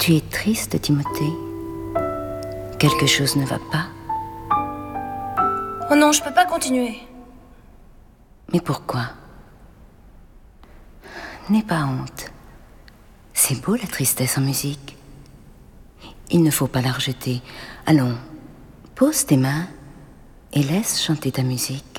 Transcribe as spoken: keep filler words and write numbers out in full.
Tu es triste, Timothée? Quelque chose ne va pas? Oh non, je peux pas continuer. Mais pourquoi? N'aie pas honte. C'est beau la tristesse en musique. Il ne faut pas la rejeter. Allons, pose tes mains et laisse chanter ta musique.